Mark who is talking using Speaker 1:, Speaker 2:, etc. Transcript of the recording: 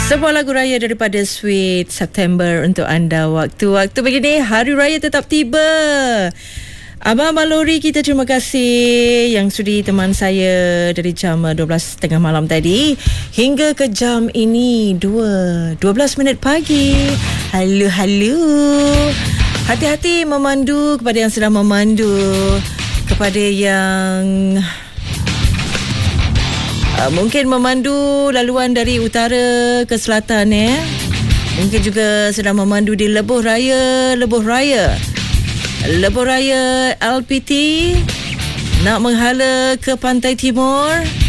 Speaker 1: Sebuah lagu raya daripada Sweet September untuk anda. Waktu-waktu begini, Hari Raya tetap tiba. Abang-abang lori, kita terima kasih yang sudi teman saya dari jam 12.30 malam tadi hingga ke jam ini 12 minit pagi. Halo. Hati-hati memandu kepada yang sedang memandu, kepada yang mungkin memandu laluan dari utara ke selatan, mungkin juga sedang memandu di Lebuh Raya LPT nak menghala ke pantai timur.